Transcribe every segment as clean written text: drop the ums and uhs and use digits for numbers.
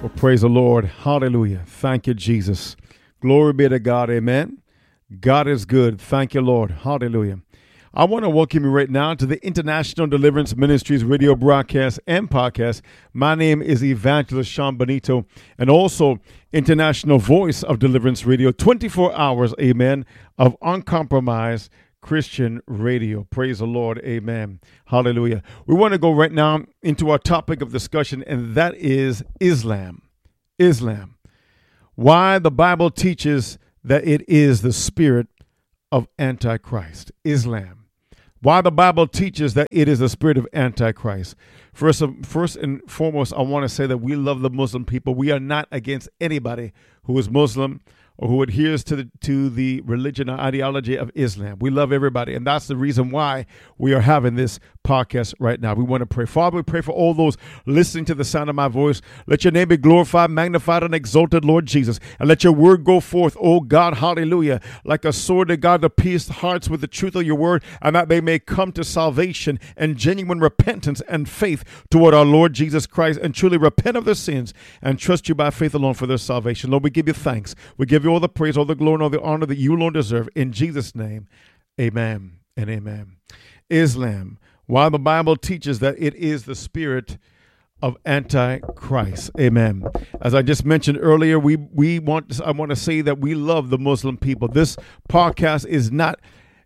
Well, praise the Lord. Hallelujah. Thank you, Jesus. Glory be to God. Amen. God is good. Thank you, Lord. Hallelujah. I want to welcome you right now to the International Deliverance Ministries radio broadcast and podcast. My name is Evangelist Sean Benito, and also International Voice of Deliverance Radio, 24 hours, amen, of uncompromised Christian radio. Praise the Lord. Amen. Hallelujah. We want to go right now into our topic of discussion, and that is Islam. Islam. Why the Bible teaches that it is the spirit of Antichrist. Islam. Why the Bible teaches that it is the spirit of Antichrist. First and foremost, I want to say that we love the Muslim people. We are not against anybody who is Muslim or who adheres to the religion or ideology of Islam. We love everybody, and that's the reason why we are having this podcast right now. We want to pray. Father, we pray for all those listening to the sound of my voice. Let your name be glorified, magnified, and exalted, Lord Jesus, and let your word go forth, oh God, hallelujah, like a sword to God to pierce hearts with the truth of your word, and that they may come to salvation and genuine repentance and faith toward our Lord Jesus Christ, and truly repent of their sins and trust you by faith alone for their salvation. Lord, we give you thanks. We give you all the praise, all the glory, and all the honor that you alone deserve. In Jesus' name, amen and amen. Islam. While the Bible teaches that it is the spirit of Antichrist. Amen. As I just mentioned earlier, I want to say that we love the Muslim people. This podcast is not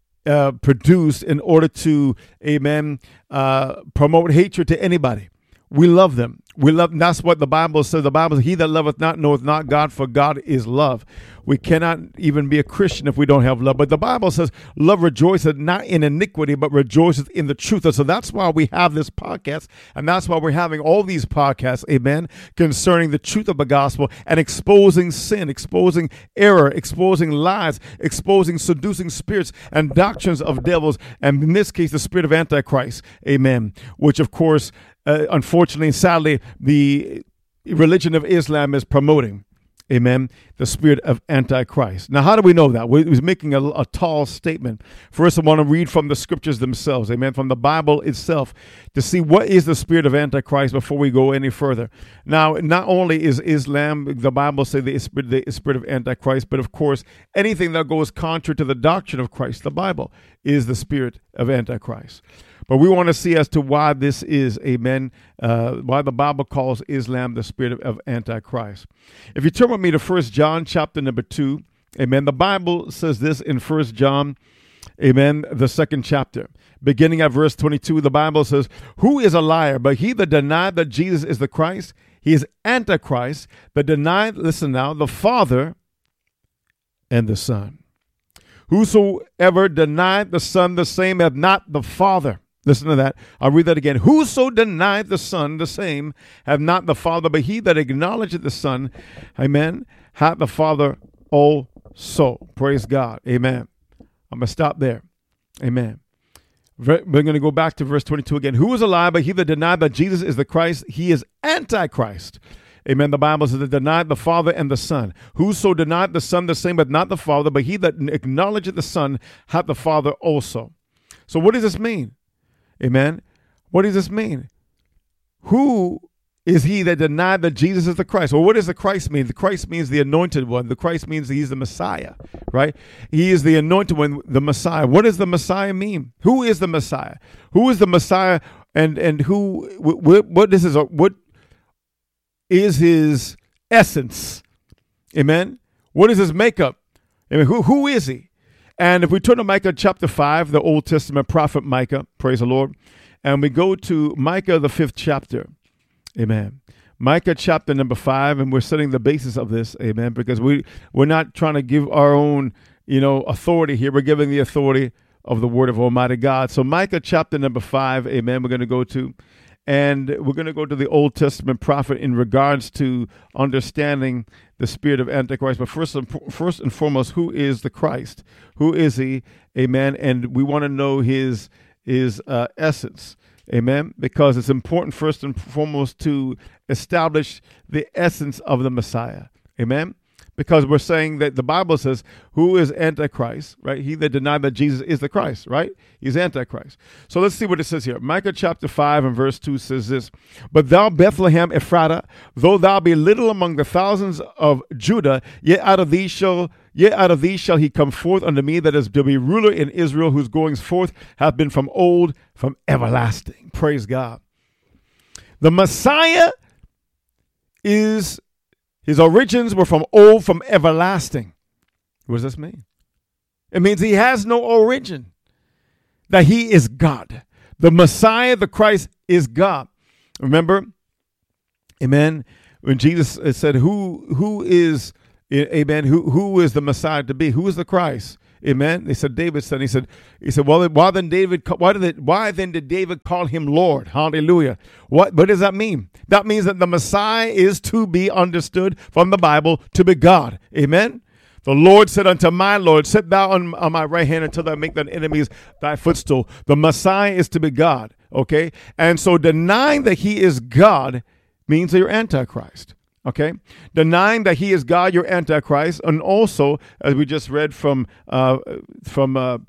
produced in order to, amen, promote hatred to anybody. We love them. That's what the Bible says. The Bible says, he that loveth not knoweth not God, for God is love. We cannot even be a Christian if we don't have love. But the Bible says, love rejoiceth not in iniquity, but rejoiceth in the truth. And so that's why we have this podcast. And that's why we're having all these podcasts, amen, concerning the truth of the gospel and exposing sin, exposing error, exposing lies, exposing seducing spirits and doctrines of devils. And in this case, the spirit of Antichrist, amen, which of course, unfortunately and sadly, the religion of Islam is promoting, amen, the spirit of Antichrist. Now, how do we know that? He's making a tall statement. First, I want to read from the scriptures themselves, amen, from the Bible itself, to see what is the spirit of Antichrist before we go any further. Now, not only is Islam, the Bible says the spirit of Antichrist, but of course, anything that goes contrary to the doctrine of Christ, the Bible, is the spirit of Antichrist. But we want to see as to why this is, amen, why the Bible calls Islam the spirit of Antichrist. If you turn with me to 1 John chapter number 2, amen, the Bible says this in 1 John, amen, the 2nd chapter. Beginning at verse 22, the Bible says, who is a liar but he that denied that Jesus is the Christ? He is Antichrist, that denied, listen now, the Father and the Son. Whosoever denied the Son, the same hath not the Father. Listen to that. I'll read that again. Whoso denied the Son, the same have not the Father, but he that acknowledgeth the Son, amen, hath the Father also. Praise God. Amen. I'm going to stop there. Amen. We're going to go back to verse 22 again. Who is a liar, but he that denied that Jesus is the Christ? He is Antichrist. Amen. The Bible says that denied the Father and the Son. Whoso denied the Son, the same hath not the Father, but he that acknowledgeth the Son hath the Father also. So what does this mean? Amen. What does this mean? Who is he that denied that Jesus is the Christ? Well, what does the Christ mean? The Christ means the anointed one. The Christ means he's the Messiah, right? He is the anointed one, the Messiah. What does the Messiah mean? Who is the Messiah? Who is the Messiah? And who? What is his essence? Amen. What is his makeup? Amen. Who is he? And if we turn to Micah chapter 5, the Old Testament prophet Micah, praise the Lord, and we go to Micah, the 5th chapter, amen. Micah chapter number 5, and we're setting the basis of this, amen, because we're not trying to give our own, authority here. We're giving the authority of the word of Almighty God. So Micah chapter number 5, amen, we're going to go to. And we're going to go to the Old Testament prophet in regards to understanding the spirit of Antichrist. But first and foremost, who is the Christ? Who is he? Amen. And we want to know his essence. Amen. Because it's important first and foremost to establish the essence of the Messiah. Amen. because we're saying that the Bible says, who is Antichrist, right? He that denied that Jesus is the Christ, right? He's Antichrist. So let's see what it says here. Micah chapter 5 and verse 2 says this, but thou, Bethlehem Ephratah, though thou be little among the thousands of Judah, yet out of thee shall he come forth unto me, that is to be ruler in Israel, whose goings forth have been from old, from everlasting. Praise God. The Messiah his origins were from old, from everlasting. What does this mean? It means he has no origin, that he is God. The Messiah, the Christ, is God. Remember, amen, when Jesus said, who is, amen, who is the Messiah to be? Who is the Christ? Amen. They said David's son. He said, well, why then did David call him Lord? Hallelujah. What does that mean? That means that the Messiah is to be understood from the Bible to be God. Amen. The Lord said unto my Lord, sit thou on my right hand until thou make thine enemies thy footstool. The Messiah is to be God. Okay. And so denying that he is God means that you're Antichrist. Okay, denying that he is God, you're Antichrist, and also, as we just read from 1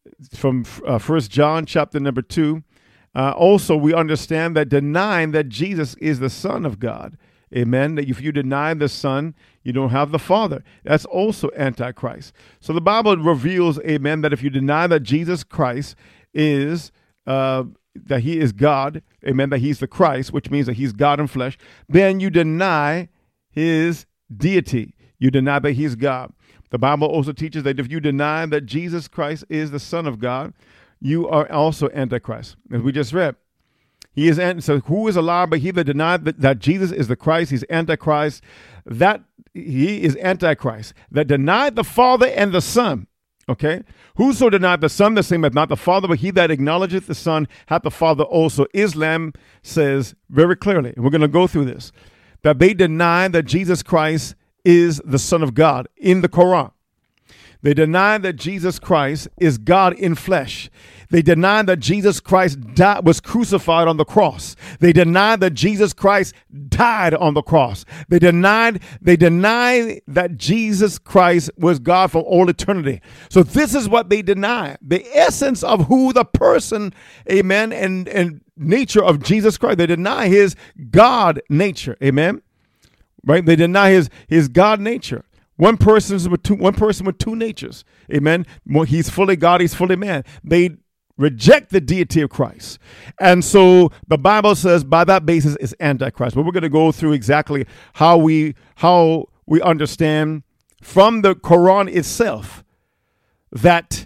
John chapter number 2, also we understand that denying that Jesus is the Son of God, amen, that if you deny the Son, you don't have the Father. That's also Antichrist. So the Bible reveals, amen, that if you deny that Jesus Christ is that he is God, amen, that he's the Christ, which means that he's God in flesh, then you deny his deity. You deny that he's God. The Bible also teaches that if you deny that Jesus Christ is the Son of God, you are also Antichrist. As we just read, he is. So who is a liar but he that denied that Jesus is the Christ? He's Antichrist. That he is Antichrist. That denied the Father and the Son. Okay, whoso denied the Son, the same as not the Father, but he that acknowledgeth the Son hath the Father also. Islam says very clearly, and we're going to go through this, that they deny that Jesus Christ is the Son of God in the Quran. They deny that Jesus Christ is God in flesh. They deny that Jesus Christ was crucified on the cross. They deny that Jesus Christ died on the cross. They deny that Jesus Christ was God from all eternity. So this is what they deny. The essence of who the person, amen, and nature of Jesus Christ. They deny his God nature. Amen. Right? They deny his God nature. One person with two natures. Amen. He's fully God, he's fully man. They reject the deity of Christ. And so the Bible says by that basis it's Antichrist. But we're going to go through exactly how we understand from the Quran itself that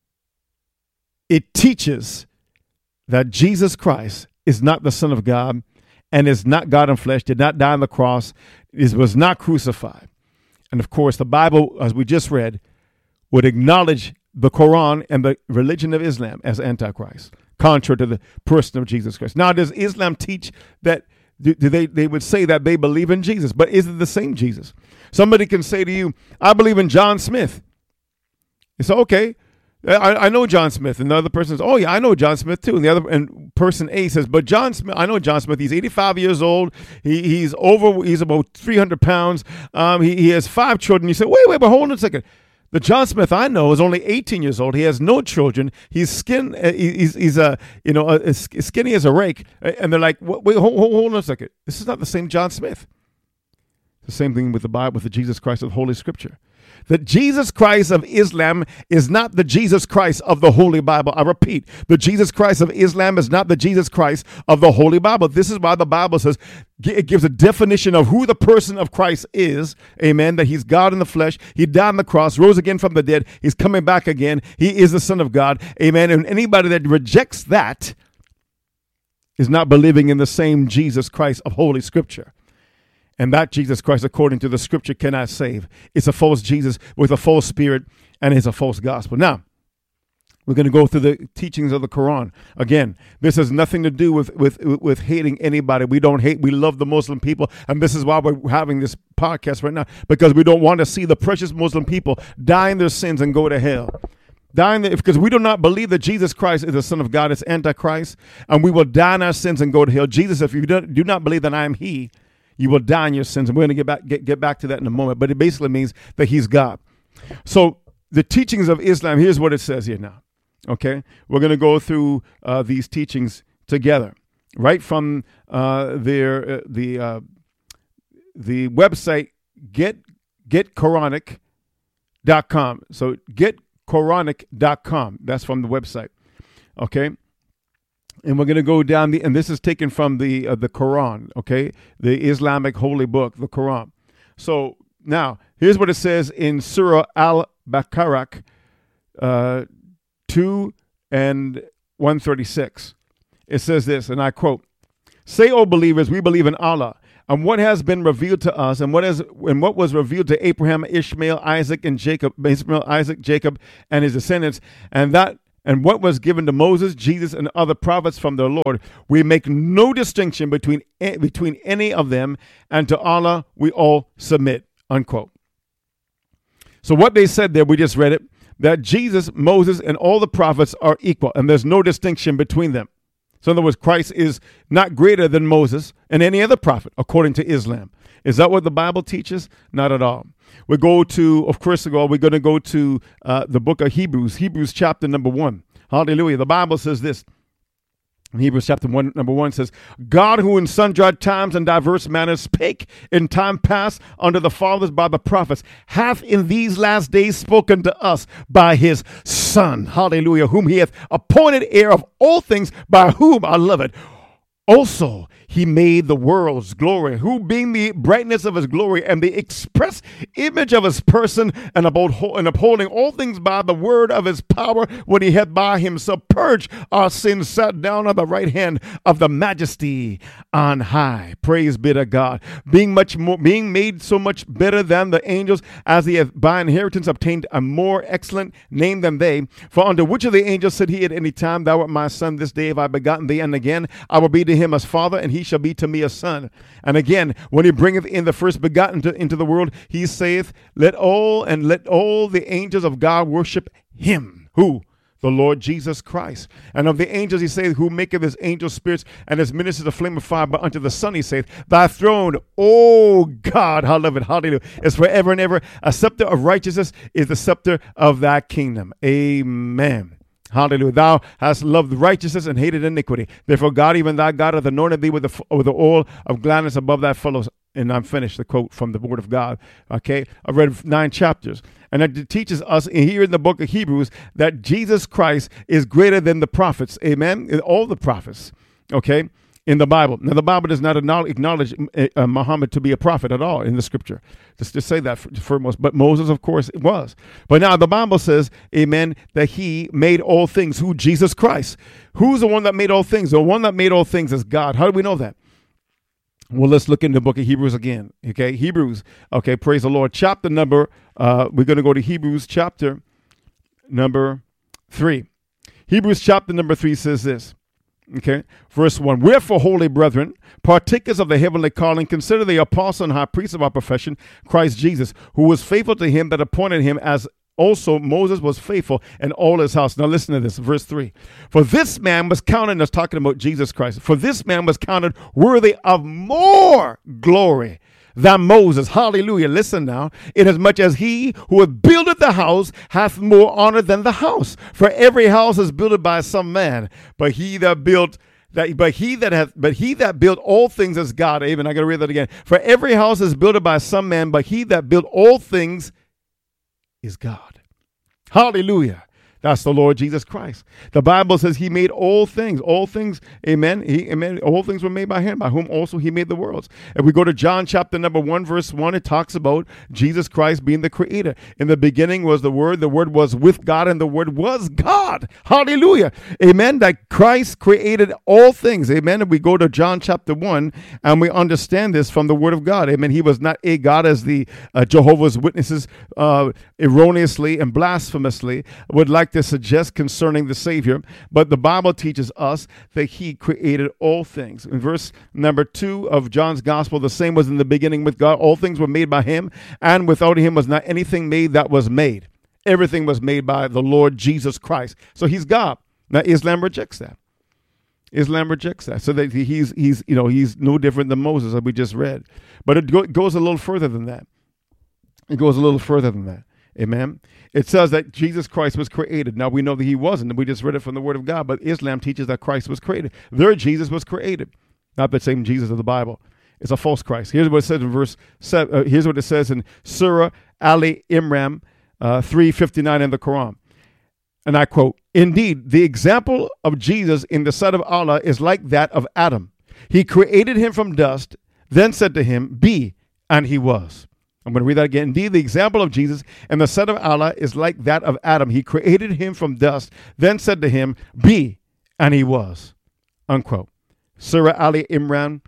it teaches that Jesus Christ is not the Son of God and is not God in flesh, did not die on the cross, was not crucified. And of course, the Bible, as we just read, would acknowledge the Quran and the religion of Islam as Antichrist, contrary to the person of Jesus Christ. Now, does Islam teach that they would say that they believe in Jesus, but is it the same Jesus? Somebody can say to you, I believe in John Smith. You say, okay, I know John Smith. And the other person says, oh, yeah, I know John Smith too. And person A says, but John Smith, I know John Smith. He's 85 years old. He's about 300 pounds. He has 5 children. You say, wait, but hold on a second. The John Smith I know is only 18 years old. He has no children. He's skinny as a rake. And they're like, wait, hold on a second. This is not the same John Smith. The same thing with the Bible, with the Jesus Christ of Holy Scripture. The Jesus Christ of Islam is not the Jesus Christ of the Holy Bible. I repeat, the Jesus Christ of Islam is not the Jesus Christ of the Holy Bible. This is why the Bible says, it gives a definition of who the person of Christ is. Amen. That he's God in the flesh. He died on the cross, rose again from the dead. He's coming back again. He is the Son of God. Amen. And anybody that rejects that is not believing in the same Jesus Christ of Holy Scripture. And that Jesus Christ, according to the Scripture, cannot save. It's a false Jesus with a false spirit, and it's a false gospel. Now, we're going to go through the teachings of the Quran. Again, this has nothing to do with hating anybody. We don't hate. We love the Muslim people. And this is why we're having this podcast right now, because we don't want to see the precious Muslim people die in their sins and go to hell. Because we do not believe that Jesus Christ is the Son of God. It's Antichrist. And we will die in our sins and go to hell. Jesus, if you do not believe that I am he, You will die in your sins. And we're going to get back to that in a moment. But it basically means that he's God. So the teachings of Islam, here's what it says here now. Okay? We're going to go through these teachings together. Right from the website getquranic.com. So getquranic.com. That's from the website. Okay? And we're going to go down and this is taken from the Quran, okay? The Islamic holy book, the Quran. So now, here's what it says in Surah Al-Baqarah 2 and 136. It says this, and I quote, "Say, O believers, we believe in Allah, and what has been revealed to us, and what was revealed to Abraham, Ishmael, Isaac, and Jacob, and his descendants, and what was given to Moses, Jesus, and other prophets from their Lord. We make no distinction between any of them, and to Allah we all submit," unquote. So what they said there, we just read it, that Jesus, Moses, and all the prophets are equal, and there's no distinction between them. So in other words, Christ is not greater than Moses and any other prophet, according to Islam. Is that what the Bible teaches? Not at all. We're going to go to the book of Hebrews chapter number 1. Hallelujah. The Bible says this. In Hebrews chapter 1, number 1 says, "God, who in sundry times and diverse manners spake in time past unto the fathers by the prophets, hath in these last days spoken to us by his Son." Hallelujah. "Whom he hath appointed heir of all things, by whom," I love it, "also he made the world's glory, who being the brightness of his glory and the express image of his person, and upholding all things by the word of his power, when he had by himself purged our sins, sat down on the right hand of the majesty on high." Praise be to God. Being made so much better than the angels, as he hath by inheritance obtained a more excellent name than they. For unto which of the angels said he at any time, "Thou art my son, this day have I begotten thee"? And again, "I will be to him as father, and he shall be to me a son." And again, when he bringeth in the first begotten into the world, he saith, let all the angels of God worship him." Who? The Lord Jesus Christ. "And of the angels he saith, who maketh his angels spirits and his ministers a flame of fire. But unto the Son he saith, Thy throne, O God," I love it, hallelujah, "is forever and ever. A scepter of righteousness is the scepter of thy kingdom." Amen. Hallelujah. "Thou hast loved righteousness and hated iniquity. Therefore God, even thy God, hath anointed thee with the oil of gladness above thy fellows." And I'm finished, the quote from the Word of God. Okay. I read 9 chapters. And it teaches us here in the book of Hebrews that Jesus Christ is greater than the prophets. Amen. All the prophets. Okay. In the Bible. Now, the Bible does not acknowledge Muhammad to be a prophet at all in the scripture. Just to say that for most. But Moses, of course, it was. But now the Bible says, amen, that he made all things. Who? Jesus Christ. Who's the one that made all things? The one that made all things is God. How do we know that? Well, let's look in the book of Hebrews again. Okay, Hebrews. Okay, praise the Lord. Chapter number, we're going to go to Hebrews chapter number 3. Hebrews chapter number 3 says this. Okay, verse 1. "Wherefore, holy brethren, partakers of the heavenly calling, consider the apostle and high priest of our profession, Christ Jesus, who was faithful to him that appointed him, as also Moses was faithful in all his house." Now listen to this, verse 3. "For this man was counted," that's talking about Jesus Christ, "for this man was counted worthy of more glory than Moses." Hallelujah. Listen now. "Inasmuch as he who hath builded the house hath more honor than the house. For every house is builded by some man, but he that built all things is God." Amen. I got to read that again. "For every house is built by some man, but he that built all things is God." Hallelujah. That's the Lord Jesus Christ. The Bible says he made all things, amen. All things were made by him, by whom also he made the worlds. If we go to John chapter number 1, verse 1, it talks about Jesus Christ being the creator. "In the beginning was the Word was with God, and the Word was God." Hallelujah. Amen. That Christ created all things. Amen. If we go to John chapter 1, and we understand this from the Word of God. Amen. He was not a God, as the Jehovah's Witnesses erroneously and blasphemously would like to suggest concerning the Savior, but the Bible teaches us that he created all things. In verse number 2 of John's Gospel, "The same was in the beginning with God. All things were made by him, and without him was not anything made that was made." Everything was made by the Lord Jesus Christ. So he's God. Now Islam rejects that. Islam rejects that. So that he's no different than Moses, as we just read. But it goes a little further than that. It goes a little further than that. Amen. It says that Jesus Christ was created. Now we know that he wasn't. We just read it from the Word of God. But Islam teaches that Christ was created. Their Jesus was created, not the same Jesus of the Bible. It's a false Christ. Here's what it says in verse 7. Here's what it says in Surah Ali Imran 3:59 in the Quran. And I quote, "Indeed, the example of Jesus in the sight of Allah is like that of Adam. He created him from dust, then said to him, 'Be,' and he was." I'm going to read that again. "Indeed, the example of Jesus in the sight of Allah is like that of Adam. He created him from dust, then said to him, 'Be,' and he was." Unquote. Surah Ali Imran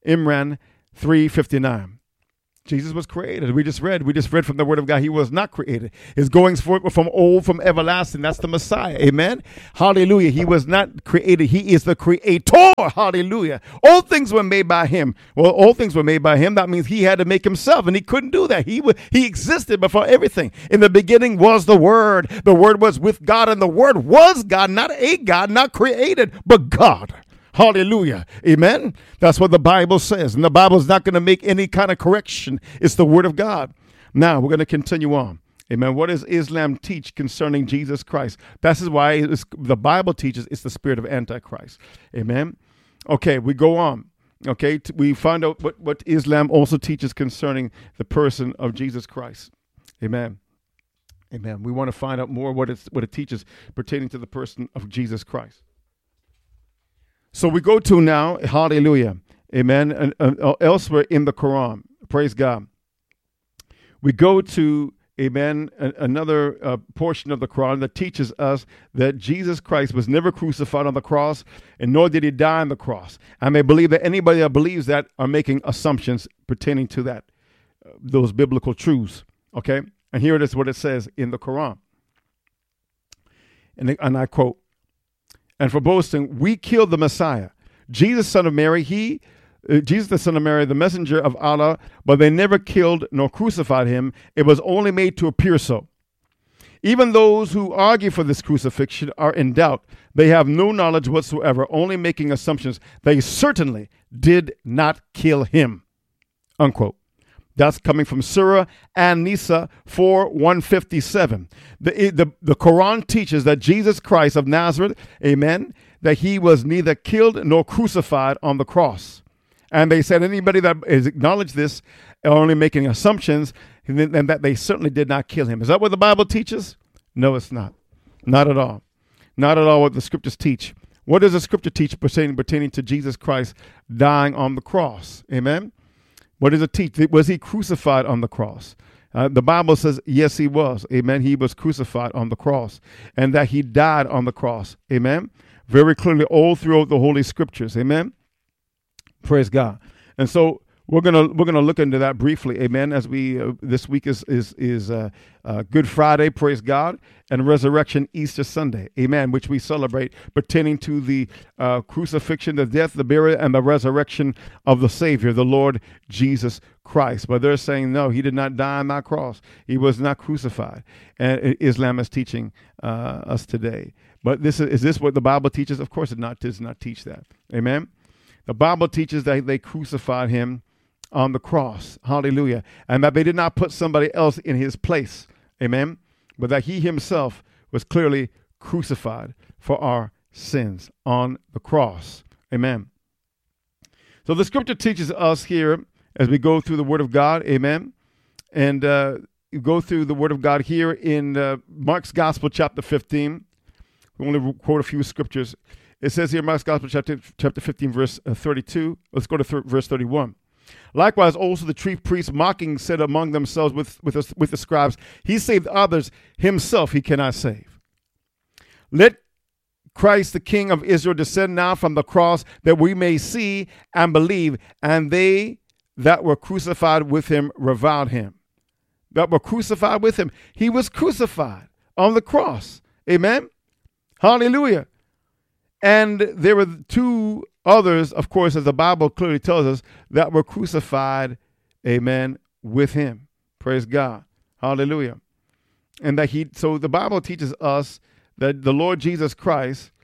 3:59. Jesus was created. We just read from the Word of God. He was not created. His goings forth were from old, from everlasting. That's the Messiah. Amen. Hallelujah. He was not created. He is the creator. Hallelujah. All things were made by him. Well, all things were made by him. That means he had to make himself, and he couldn't do that. He existed before everything. In the beginning was the Word. The Word was with God, and the Word was God, not a God, not created, but God. Hallelujah. Amen. That's what the Bible says. And the Bible is not going to make any kind of correction. It's the Word of God. Now, we're going to continue on. Amen. What does Islam teach concerning Jesus Christ? This is why the Bible teaches it's the spirit of Antichrist. Amen. Okay, we go on. Okay, we find out what Islam also teaches concerning the person of Jesus Christ. Amen. Amen. We want to find out more what it teaches pertaining to the person of Jesus Christ. So we go to now, hallelujah, amen, and elsewhere in the Quran, praise God. We go to, amen, another portion of the Quran that teaches us that Jesus Christ was never crucified on the cross, and nor did he die on the cross. And they believe that anybody that believes that are making assumptions pertaining to that, those biblical truths, okay? And here it is what it says in the Quran. And I quote, "And for boasting, we killed the Messiah, Jesus, son of Mary, Jesus, the son of Mary, the messenger of Allah, but they never killed nor crucified him. It was only made to appear so. Even those who argue for this crucifixion are in doubt. They have no knowledge whatsoever, only making assumptions. They certainly did not kill him." Unquote. That's coming from Surah An-Nisa 4:157. The Quran teaches that Jesus Christ of Nazareth, amen, that he was neither killed nor crucified on the cross. And they said anybody that has acknowledged this are only making assumptions, and that they certainly did not kill him. Is that what the Bible teaches? No, it's not. Not at all. Not at all what the scriptures teach. What does the scripture teach pertaining to Jesus Christ dying on the cross? Amen. What does it teach? Was he crucified on the cross? The Bible says, yes, he was. Amen. He was crucified on the cross, and that he died on the cross. Amen. Very clearly all throughout the Holy Scriptures. Amen. Praise God. And so we're gonna look into that briefly. Amen. As we this week is Good Friday. Praise God. And Resurrection Easter Sunday. Amen. Which we celebrate pertaining to the crucifixion, the death, the burial, and the resurrection of the Savior, the Lord Jesus Christ. But they're saying, no, he did not die on that cross. He was not crucified. And Islam is teaching us today. But is this what the Bible teaches? Of course it does not teach that. Amen. The Bible teaches that they crucified him on the cross. Hallelujah. And that they did not put somebody else in his place. Amen. But that he himself was clearly crucified for our sins on the cross. Amen. So the scripture teaches us here as we go through the Word of God. Amen. And you go through the Word of God here in Mark's Gospel, chapter 15. We only quote a few scriptures. It says here, Mark's Gospel, chapter 15, verse 32. Let's go to verse 31. "Likewise, also the chief priests mocking said among themselves with the scribes, he saved others, himself he cannot save. Let Christ, the King of Israel, descend now from the cross, that we may see and believe. And they that were crucified with him reviled him." That were crucified with him. He was crucified on the cross. Amen. Hallelujah. And there were two others, of course, as the Bible clearly tells us, that were crucified, amen, with him. Praise God. Hallelujah. And so the Bible teaches us that the Lord Jesus Christ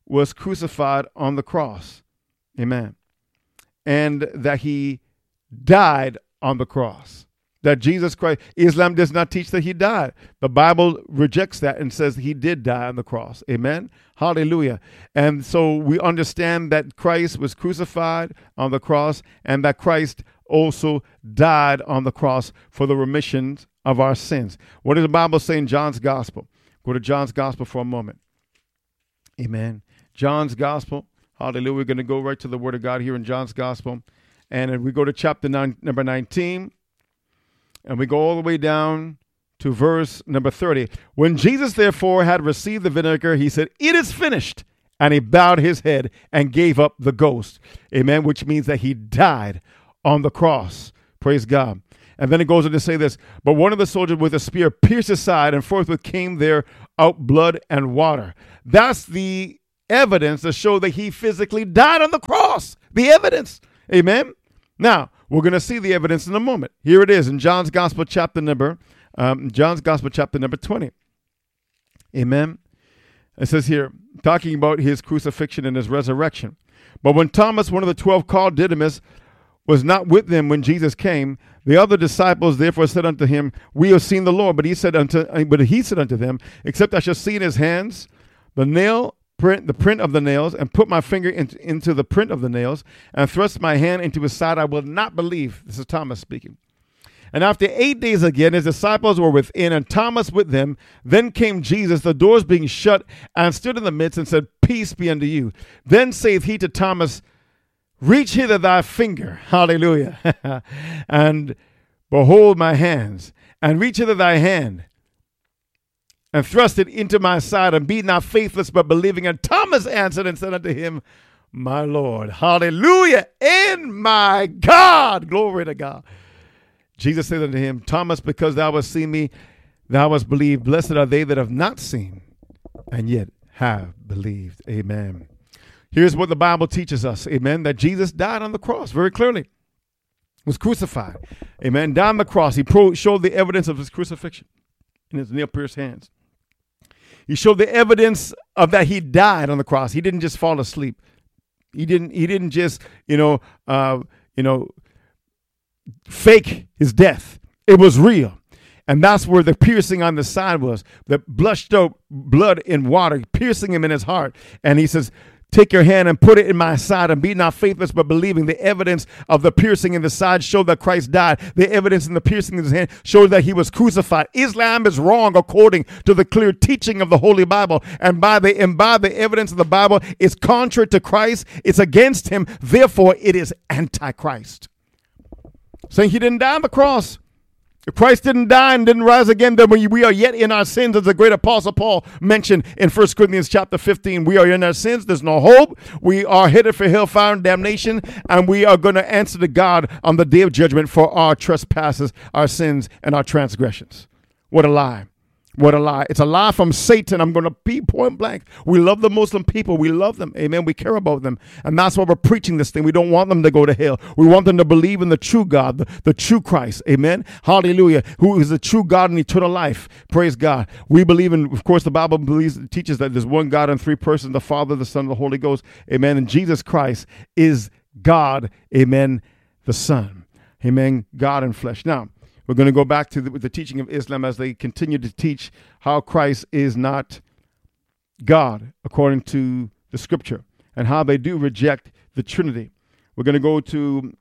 was crucified on the cross. Amen. And that he died on the cross. That Jesus Christ, Islam does not teach that he died. The Bible rejects that and says he did die on the cross. Amen. Hallelujah. And so we understand that Christ was crucified on the cross and that Christ also died on the cross for the remission of our sins. What does the Bible say in John's Gospel? Go to John's Gospel for a moment. Amen. John's Gospel. Hallelujah. We're going to go right to the Word of God here in John's Gospel. And we go to chapter number 19. And we go all the way down to verse number 30. When Jesus, therefore, had received the vinegar, he said, "It is finished." And he bowed his head and gave up the ghost. Amen. Which means that he died on the cross. Praise God. And then it goes on to say this, "But one of the soldiers with a spear pierced his side, and forthwith came there out blood and water." That's the evidence to show that he physically died on the cross. The evidence. Amen. Now, we're going to see the evidence in a moment. Here it is in John's Gospel chapter number 20. Amen. It says here, talking about his crucifixion and his resurrection. "But when Thomas, one of the 12 called Didymus, was not with them when Jesus came, the other disciples therefore said unto him, We have seen the Lord. But he said unto them, Except I shall see in his hands the print of the nails, and put my finger into the print of the nails, and thrust my hand into his side, I will not believe." This is Thomas speaking. "And after 8 days again, his disciples were within, and Thomas with them. Then came Jesus, the doors being shut, and stood in the midst, and said, Peace be unto you. Then saith he to Thomas, Reach hither thy finger," hallelujah, "and behold my hands, and reach hither thy hand, and thrust it into my side, and be not faithless, but believing." And Thomas answered and said unto him, "My Lord," hallelujah, "and my God," glory to God. Jesus said unto him, "Thomas, because thou hast seen me, thou hast believed. Blessed are they that have not seen, and yet have believed." Amen. Here's what the Bible teaches us, amen, that Jesus died on the cross very clearly, was crucified, amen, died on the cross. He showed the evidence of his crucifixion in his nail-pierced hands. He showed the evidence of that he died on the cross. He didn't just fall asleep. He didn't just, fake his death. It was real. And that's where the piercing on the side was. The blushed out blood in water, piercing him in his heart. And he says, "Take your hand and put it in my side, and be not faithless, but believing." The evidence of the piercing in the side showed that Christ died. The evidence in the piercing in his hand showed that he was crucified. Islam is wrong according to the clear teaching of the Holy Bible. And by the evidence of the Bible, it's contrary to Christ. It's against him. Therefore, it is antichrist. Saying he didn't die on the cross. If Christ didn't die and didn't rise again, then we are yet in our sins, as the great apostle Paul mentioned in 1 Corinthians chapter 15. We are in our sins. There's no hope. We are headed for hellfire and damnation, and we are going to answer to God on the day of judgment for our trespasses, our sins, and our transgressions. What a lie. What a lie. It's a lie from Satan. I'm going to be point blank. We love the Muslim people. We love them. Amen. We care about them. And that's why we're preaching this thing. We don't want them to go to hell. We want them to believe in the true God, the true Christ. Amen. Hallelujah. Who is the true God and eternal life. Praise God. We believe in, of course, the Bible teaches that there's one God in three persons, the Father, the Son, and the Holy Ghost. Amen. And Jesus Christ is God. Amen. The Son. Amen. God in flesh. Now, we're going to go back to the teaching of Islam as they continue to teach how Christ is not God according to the scripture, and how they do reject the Trinity. We're going to go to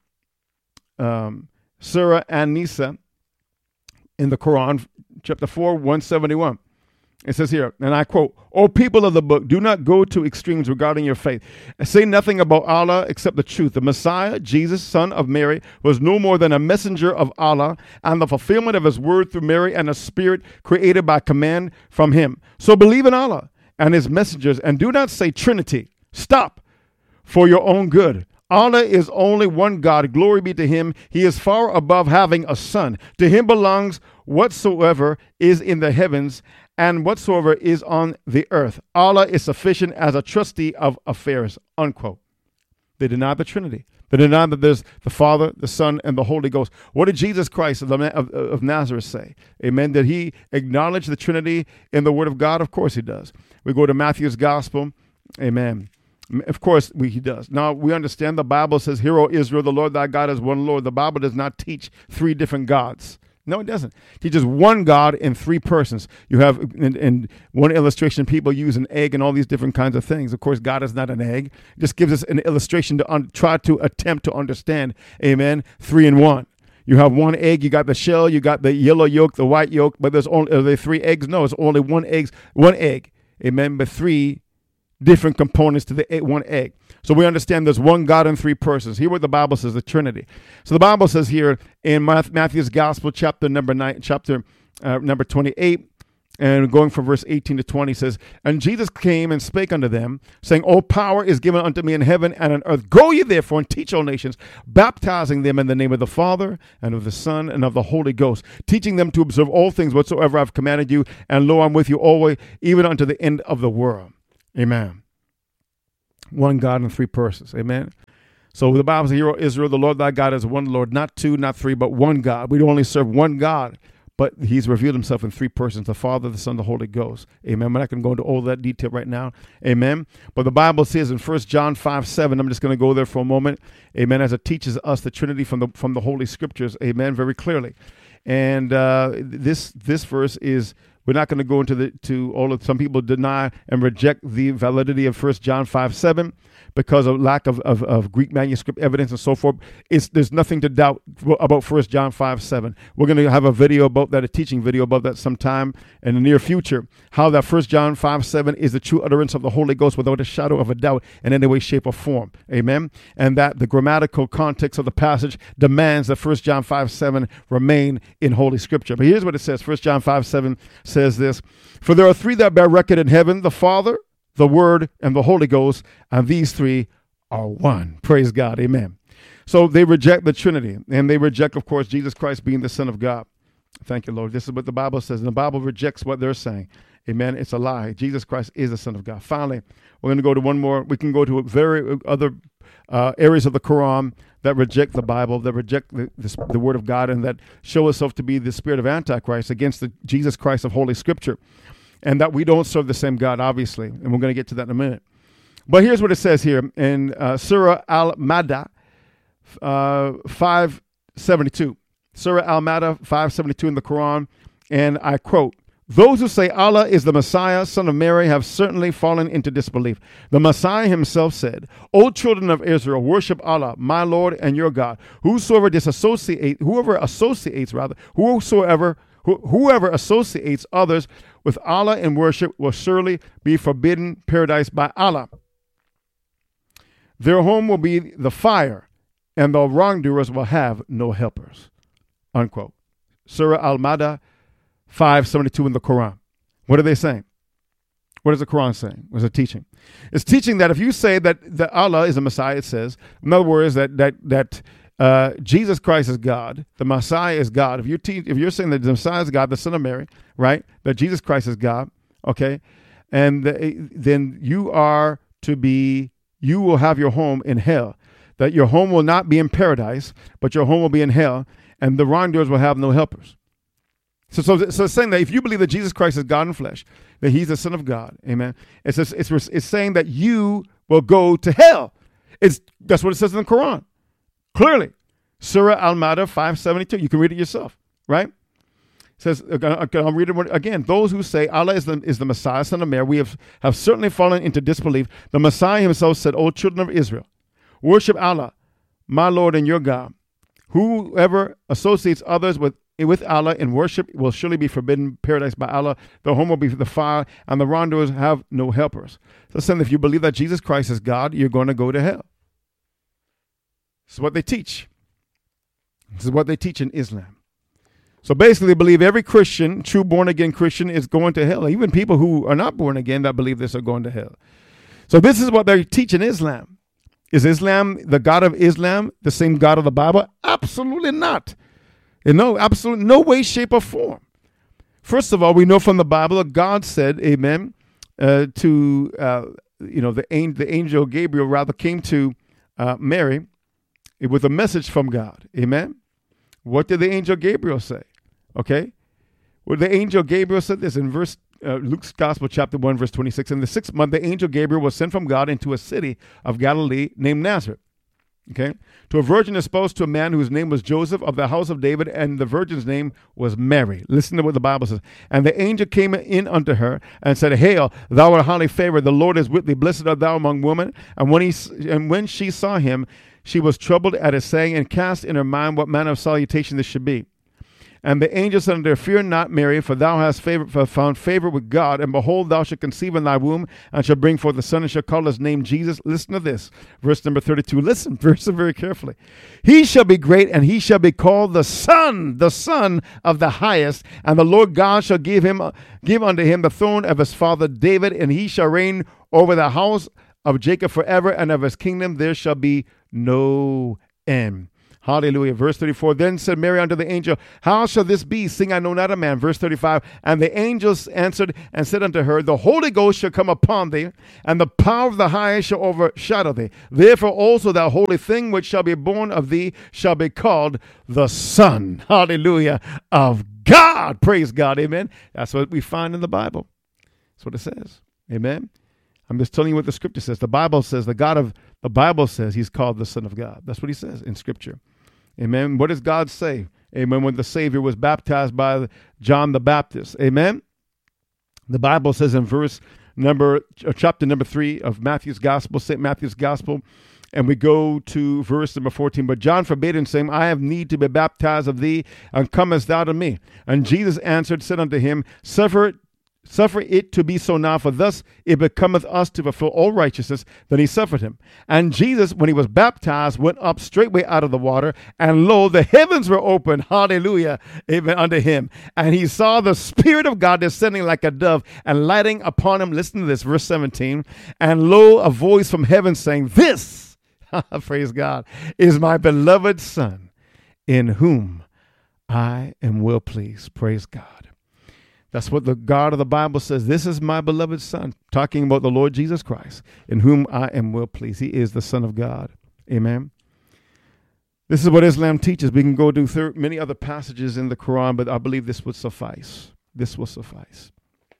Surah An-Nisa in the Quran, chapter 4, 171. It says here, and I quote, "O people of the book, do not go to extremes regarding your faith. Say nothing about Allah except the truth. The Messiah, Jesus, son of Mary, was no more than a messenger of Allah and the fulfillment of his word through Mary and a spirit created by command from him. So believe in Allah and his messengers, and do not say Trinity. Stop for your own good. Allah is only one God. Glory be to him. He is far above having a son. To him belongs whatsoever is in the heavens and whatsoever is on the earth. Allah is sufficient as a trustee of affairs," unquote. They deny the Trinity. They deny that there's the Father, the Son, and the Holy Ghost. What did Jesus Christ of Nazareth say? Amen. Did he acknowledge the Trinity in the Word of God? Of course he does. We go to Matthew's Gospel, Amen. Of course, he does. Now, we understand the Bible says, "Hear, O Israel, the Lord thy God is one Lord." The Bible does not teach three different gods. No, it doesn't. It teaches one God in three persons. You have, in one illustration, people use an egg and all these different kinds of things. Of course, God is not an egg. It just gives us an illustration to try to attempt to understand, amen, three in one. You have one egg, you got the shell, you got the yellow yolk, the white yolk, but are there three eggs? No, it's only one egg, amen, but three different components to the one egg. So we understand there's one God in three persons. Hear what the Bible says, the Trinity. So the Bible says here in Matthew's Gospel, chapter number 28, and going from verse 18 to 20 says, "And Jesus came and spake unto them, saying, All power is given unto me in heaven and on earth. Go ye therefore and teach all nations, baptizing them in the name of the Father and of the Son and of the Holy Ghost, teaching them to observe all things whatsoever I've commanded you. And lo, I'm with you always, even unto the end of the world." Amen. One God in three persons. Amen. So the Bible says, "Hear, O Israel, the Lord thy God is one Lord," not two, not three, but one God. We only serve one God, but he's revealed himself in three persons, the Father, the Son, the Holy Ghost. Amen. We're not going to go into all that detail right now. Amen. But the Bible says in 1 John 5:7, I'm just going to go there for a moment. Amen. As it teaches us the Trinity from the Holy Scriptures. Amen. Very clearly. And this verse is, we're not going to go into some people deny and reject the validity of 1 John 5:7 because of lack of Greek manuscript evidence and so forth. There's nothing to doubt about 1 John 5:7. We're going to have a video about that, a teaching video about that sometime in the near future, how that 1 John 5:7 is the true utterance of the Holy Ghost without a shadow of a doubt in any way, shape, or form. Amen. And that the grammatical context of the passage demands that 1 John 5:7 remain in Holy Scripture. But here's what it says. 1 John 5:7 says this: "For there are three that bear record in heaven, the Father, the Word, and the Holy Ghost, and these three are one." Praise God. Amen. So they reject the Trinity, and they reject, of course, Jesus Christ being the Son of God. Thank you, Lord. This is what the Bible says, and the Bible rejects what they're saying. Amen. It's a lie. Jesus Christ is the Son of God. Finally, we're going to go to one more. We can go to very other areas of the Quran that reject the Bible, that reject the Word of God, and that show itself to be the spirit of Antichrist against the Jesus Christ of Holy Scripture. And that we don't serve the same God, obviously. And we're going to get to that in a minute. But here's what it says here in Surah Al-Madah 5:72. Surah Al-Madah 5:72 in the Quran. And I quote, "Those who say Allah is the Messiah, son of Mary, have certainly fallen into disbelief. The Messiah himself said, O children of Israel, worship Allah, my Lord and your God. Whoever associates others with Allah in worship will surely be forbidden paradise by Allah. Their home will be the fire, and the wrongdoers will have no helpers." Unquote. Surah Al-Madah 5:72 in the Quran. What are they saying? What is the Quran saying? What is it teaching? It's teaching that if you say that Allah is the Messiah, it says, in other words, that Jesus Christ is God, the Messiah is God. If you're saying that the Messiah is God, the Son of Mary, right? That Jesus Christ is God, okay? And then you will have your home in hell. That your home will not be in paradise, but your home will be in hell, and the wrongdoers will have no helpers. So it's saying that if you believe that Jesus Christ is God in flesh, that he's the Son of God, amen, it's saying that you will go to hell. That's what it says in the Quran. Clearly, Surah Al-Madah 5:72. You can read it yourself, right? It says, I'll read it again. "Those who say Allah is the Messiah, son of Mary, we have certainly fallen into disbelief. The Messiah himself said, O children of Israel, worship Allah, my Lord and your God. Whoever associates others with Allah in worship will surely be forbidden paradise by Allah. The home will be the fire, and the wrongdoers have no helpers." So saying if you believe that Jesus Christ is God, you're going to go to hell. This is what they teach. This is what they teach in Islam. So basically, they believe every Christian, true born-again Christian, is going to hell. Even people who are not born again that believe this are going to hell. So this is what they teach in Islam. Is Islam, the God of Islam, the same God of the Bible? Absolutely not. Absolutely no way, shape, or form. First of all, we know from the Bible that God said, amen, to the angel Gabriel rather came to Mary with a message from God. Amen. What did the angel Gabriel say? Okay. Well, the angel Gabriel said this in verse Luke's Gospel, chapter 1, verse 26. In the 6th month, the angel Gabriel was sent from God into a city of Galilee named Nazareth. Okay, to a virgin espoused to a man whose name was Joseph of the house of David, and the virgin's name was Mary. Listen to what the Bible says. And the angel came in unto her and said, Hail, thou art highly favored, the Lord is with thee, blessed art thou among women. And when she saw him, she was troubled at his saying, and cast in her mind what manner of salutation this should be. And the angel said unto her, Fear not, Mary, for thou hast found favor with God, and behold, thou shalt conceive in thy womb, and shall bring forth a son, and shall call his name Jesus. Listen to this, verse number 32. Listen very carefully. He shall be great, and he shall be called the Son of the Highest, and the Lord God shall give unto him the throne of his father David, and he shall reign over the house of Jacob forever, and of his kingdom there shall be no end. Hallelujah. Verse 34, then said Mary unto the angel, How shall this be, seeing I know not a man? Verse 35, and the angels answered and said unto her, The Holy Ghost shall come upon thee, and the power of the highest shall overshadow thee. Therefore also that holy thing which shall be born of thee shall be called the Son, hallelujah, of God. Praise God. Amen. That's what we find in the Bible. That's what it says. Amen. I'm just telling you what the scripture says. The Bible says, the Bible says he's called the Son of God. That's what he says in scripture. Amen. What does God say? Amen. When the Savior was baptized by John the Baptist. Amen. The Bible says in chapter number 3 of Matthew's Gospel, St. Matthew's Gospel, and we go to verse number 14. But John forbade him, saying, I have need to be baptized of thee, and comest thou to me? And Jesus answered, said unto him, Suffer it to be so now, for thus it becometh us to fulfill all righteousness. Then he suffered him. And Jesus, when he was baptized, went up straightway out of the water, and lo, the heavens were opened, hallelujah, amen, unto him. And he saw the Spirit of God descending like a dove and lighting upon him. Listen to this, verse 17. And lo, a voice from heaven saying, This, praise God, is my beloved Son, in whom I am well pleased. Praise God. That's what the God of the Bible says. This is my beloved Son, talking about the Lord Jesus Christ, in whom I am well pleased. He is the Son of God. Amen. This is what Islam teaches. We can go to many other passages in the Quran, but I believe this would suffice. This will suffice.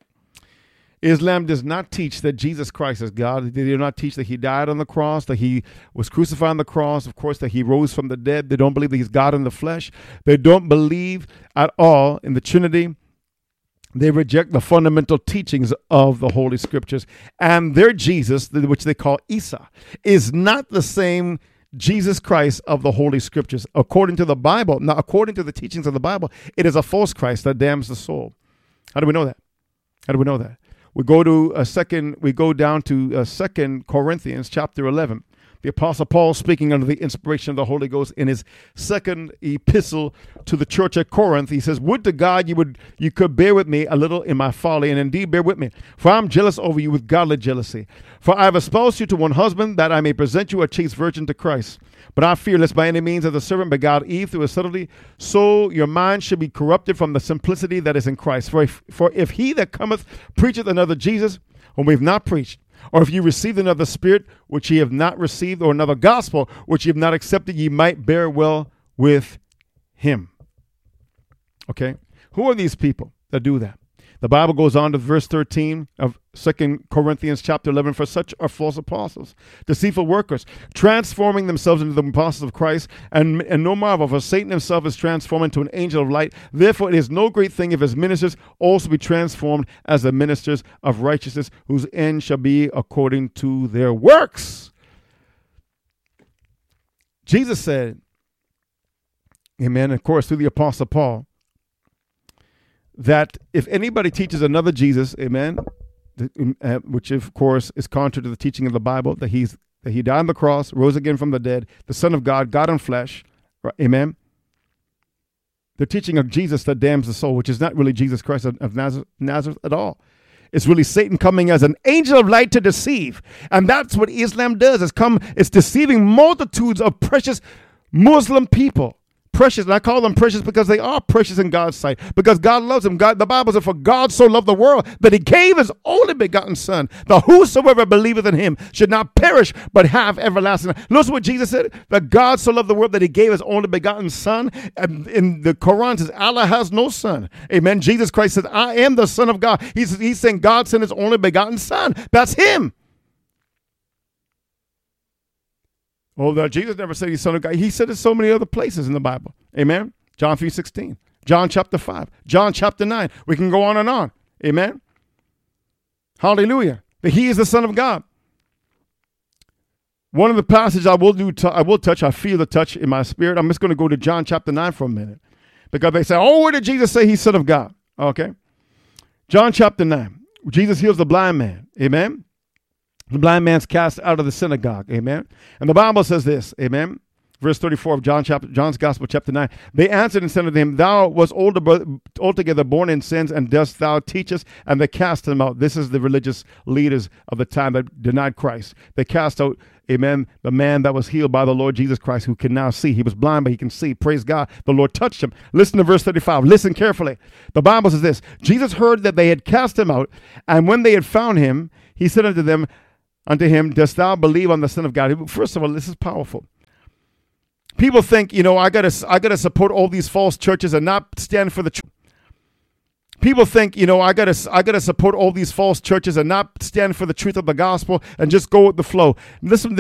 Islam does not teach that Jesus Christ is God. They do not teach that he died on the cross, that he was crucified on the cross, of course, that he rose from the dead. They don't believe that he's God in the flesh. They don't believe at all in the Trinity. They reject the fundamental teachings of the Holy Scriptures. And their Jesus, which they call Isa, is not the same Jesus Christ of the Holy Scriptures. According to the Bible, now according to the teachings of the Bible, it is a false Christ that damns the soul. How do we know that? How do we know that? We go down to 2 Corinthians chapter 11. The Apostle Paul, speaking under the inspiration of the Holy Ghost in his second epistle to the church at Corinth, he says, Would to God you could bear with me a little in my folly, and indeed bear with me, for I am jealous over you with godly jealousy. For I have espoused you to one husband, that I may present you a chaste virgin to Christ. But I fear lest by any means as the serpent beguiled Eve through his subtlety, so your mind should be corrupted from the simplicity that is in Christ. For if he that cometh preacheth another Jesus, whom we have not preached, or if you received another spirit which ye have not received, or another gospel which ye have not accepted, ye might bear well with him. Okay? Who are these people that do that? The Bible goes on to verse 13 of 2 Corinthians chapter 11. For such are false apostles, deceitful workers, transforming themselves into the apostles of Christ. And no marvel, for Satan himself is transformed into an angel of light. Therefore it is no great thing if his ministers also be transformed as the ministers of righteousness, whose end shall be according to their works. Jesus said, amen, of course, through the Apostle Paul, that if anybody teaches another Jesus, amen, which of course is contrary to the teaching of the Bible, that he died on the cross, rose again from the dead, the Son of God, God in flesh, right, amen. They're teaching of Jesus that damns the soul, which is not really Jesus Christ of Nazareth at all. It's really Satan coming as an angel of light to deceive. And that's what Islam does. It's deceiving multitudes of precious Muslim people. precious. And I call them precious because they are precious in God's sight. Because God loves them. The Bible says, for God so loved the world that he gave his only begotten Son, that whosoever believeth in him should not perish, but have everlasting life. Listen what Jesus said, that God so loved the world that he gave his only begotten Son. And in the Quran it says, Allah has no son. Amen. Jesus Christ says, I am the Son of God. He's saying God sent his only begotten Son. That's him. Oh, no, Jesus never said he's Son of God. He said it so many other places in the Bible. Amen. John 3:16, John chapter 5, John chapter 9. We can go on and on. Amen. Hallelujah. That he is the Son of God. One of the passages I will touch, I feel the touch in my spirit. I'm just going to go to John chapter 9 for a minute. Because they say, oh, where did Jesus say he's Son of God? Okay. John chapter 9. Jesus heals the blind man. Amen. The blind man's cast out of the synagogue. Amen. And the Bible says this. Amen. Verse 34 of John's Gospel, chapter 9. They answered and said unto him, thou wast altogether born in sins, and dost thou teach us? And they cast him out. This is the religious leaders of the time that denied Christ. They cast out, amen, the man that was healed by the Lord Jesus Christ, who can now see. He was blind, but he can see. Praise God. The Lord touched him. Listen to verse 35. Listen carefully. The Bible says this. Jesus heard that they had cast him out, and when they had found him, he said unto him, dost thou believe on the Son of God? First of all, this is powerful. People think, I gotta support all these false churches and not stand for the truth. People think, I gotta support all these false churches and not stand for the truth of the gospel and just go with the flow. Listen.